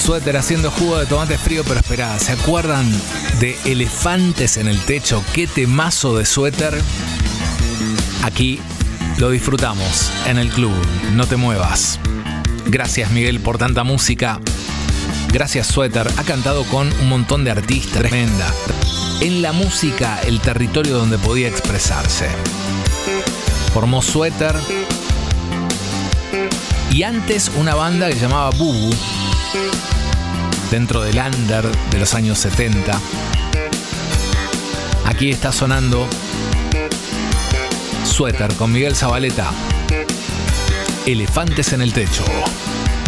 Suéter haciendo jugo de tomate frío, pero esperá, ¿se acuerdan de Elefantes en el Techo? ¡Qué temazo de Suéter! Aquí lo disfrutamos en el club, no te muevas. Gracias, Miguel, por tanta música. Gracias, Suéter. Ha cantado con un montón de artistas, tremenda. En la música, el territorio donde podía expresarse. Formó Suéter y antes una banda que se llamaba Bubu, dentro del under de los años 70. Aquí está sonando Suéter con Miguel Zavaleta. Elefantes en el Techo.